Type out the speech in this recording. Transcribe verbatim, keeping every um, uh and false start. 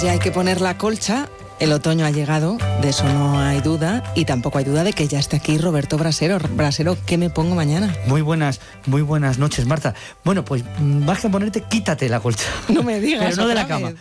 Pues ya hay que poner la colcha. El otoño ha llegado, de eso no hay duda, y tampoco hay duda de que ya está aquí Roberto Brasero. Brasero, ¿qué me pongo mañana? Muy buenas, muy buenas noches, Marta. Bueno, pues más que ponerte, quítate la colcha. No me digas. Pero no de la otra cama. vez.